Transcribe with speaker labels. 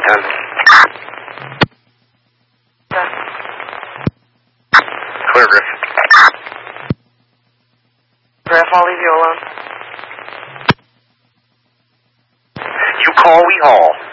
Speaker 1: 10. Clear, Griff.
Speaker 2: Griff, I'll leave you alone.
Speaker 1: You call, we haul.